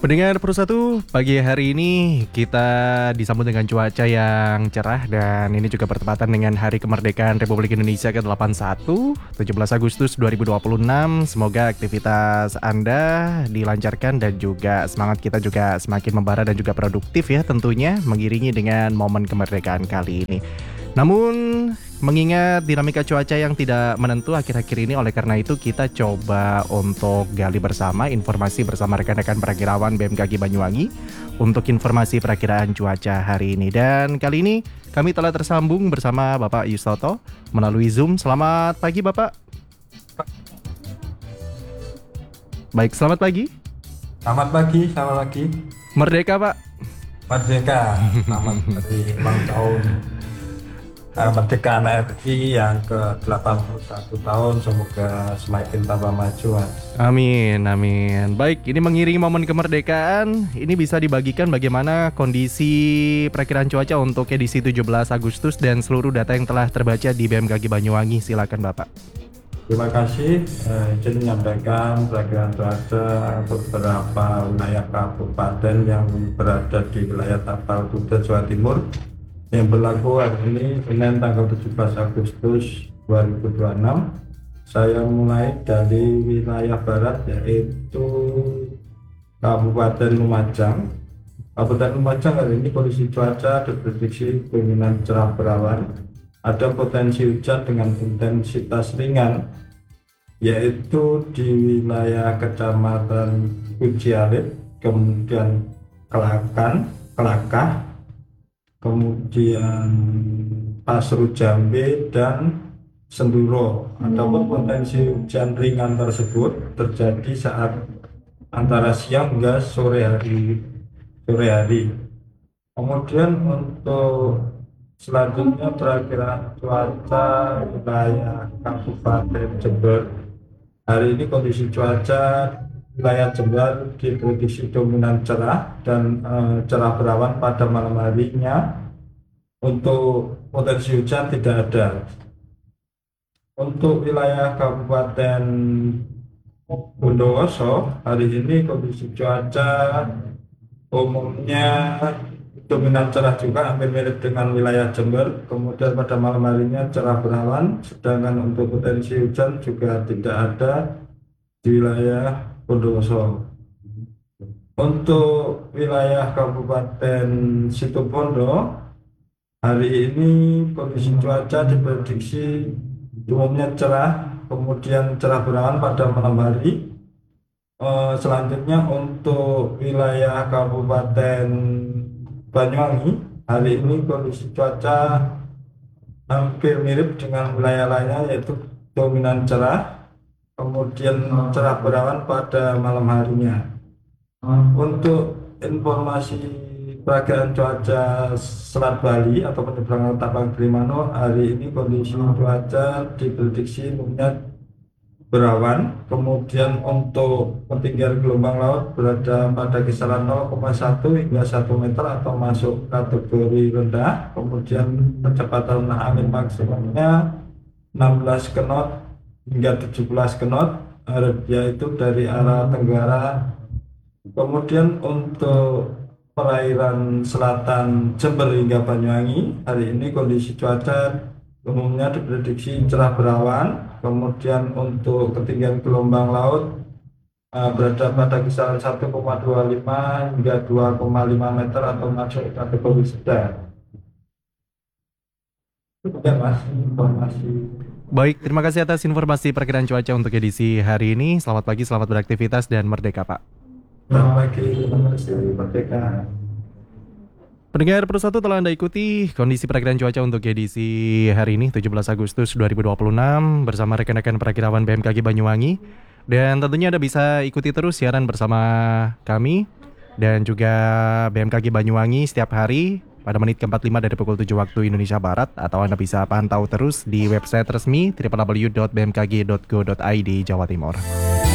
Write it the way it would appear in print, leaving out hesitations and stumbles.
Pendengar Persatu, pagi hari ini kita disambut dengan cuaca yang cerah dan ini juga bertepatan dengan Hari Kemerdekaan Republik Indonesia ke-81, 17 Agustus 2026. Semoga aktivitas Anda dilancarkan dan juga semangat kita juga semakin membara dan juga produktif ya tentunya mengiringi dengan momen kemerdekaan kali ini. Namun mengingat dinamika cuaca yang tidak menentu akhir-akhir ini, oleh karena itu kita coba untuk gali bersama informasi bersama rekan-rekan perakirawan BMKG Banyuwangi untuk informasi perakiraan cuaca hari ini. Dan kali ini kami telah tersambung bersama Bapak Yustoto melalui Zoom. Selamat pagi Bapak. Baik, selamat pagi. Selamat pagi, selamat pagi. Merdeka Pak. Merdeka, selamat hari ulang tahun kemerdekaan RI yang ke-81 tahun. Semoga semakin tambah maju, Mas. Amin, amin. Baik, ini mengiringi momen kemerdekaan, ini bisa dibagikan bagaimana kondisi perakiraan cuaca untuk edisi 17 Agustus dan seluruh data yang telah terbaca di BMKG Banyuwangi. Silakan Bapak. Terima kasih. Izin menyampaikan perakiraan cuaca untuk beberapa wilayah kabupaten yang berada di wilayah Tapal Kuda, Jawa Timur yang berlaku hari ini Senin tanggal 17 Agustus 2026. Saya mulai dari wilayah barat yaitu Kabupaten Lumajang. Kabupaten Lumajang hari ini kondisi cuaca diprediksi dominan cerah berawan. Ada potensi hujan dengan intensitas ringan yaitu di wilayah Kecamatan Kucialit, kemudian Kelakah, kemudian Pasru Jambe dan Senduro. Adapun potensi hujan ringan tersebut terjadi saat antara siang hingga sore hari. Kemudian untuk selanjutnya perakiraan cuaca wilayah Kabupaten Jember. Hari ini kondisi cuaca wilayah Jember diprediksi dominan cerah dan cerah berawan pada malam harinya. Untuk potensi hujan tidak ada. Untuk wilayah Kabupaten Bondowoso, hari ini kondisi cuaca umumnya dominan cerah juga, hampir mirip dengan wilayah Jember. Kemudian pada malam harinya cerah berawan, sedangkan untuk potensi hujan juga tidak ada di wilayah Bondowoso. Untuk wilayah Kabupaten Situbondo, hari ini kondisi cuaca diprediksi umumnya cerah, kemudian cerah berawan pada malam hari. Selanjutnya untuk wilayah Kabupaten Banyuwangi, hari ini kondisi cuaca hampir mirip dengan wilayah lainnya yaitu dominan cerah, kemudian cerah berawan pada malam harinya. Untuk informasi perakiraan cuaca Selat Bali atau penyeberangan Tapang Gilimanuk, hari ini kondisi cuaca diprediksi umumnya berawan, kemudian untuk ketinggian gelombang laut berada pada kisaran 0,1 hingga 1 meter atau masuk kategori rendah. Kemudian kecepatan angin maksimumnya 16 knot hingga 17 knot, yaitu dari arah tenggara. Kemudian untuk perairan selatan Jember hingga Banyuwangi, hari ini kondisi cuaca umumnya diprediksi cerah berawan, kemudian untuk ketinggian gelombang laut berada pada kisaran 1,25 hingga 2,5 meter atau masuk kategori sedang. Demikian Mas informasi. Baik, terima kasih atas informasi perakiraan cuaca untuk edisi hari ini. Selamat pagi, selamat beraktivitas dan merdeka Pak. Selamat pagi, terima kasih, merdeka. Pendengar Persatu, telah Anda ikuti kondisi perakiraan cuaca untuk edisi hari ini 17 Agustus 2026 bersama rekan-rekan perakirawan BMKG Banyuwangi. Dan tentunya Anda bisa ikuti terus siaran bersama kami dan juga BMKG Banyuwangi setiap hari pada menit ke-45 dari pukul 7 waktu Indonesia Barat, atau Anda bisa pantau terus di website resmi www.bmkg.go.id Jawa Timur.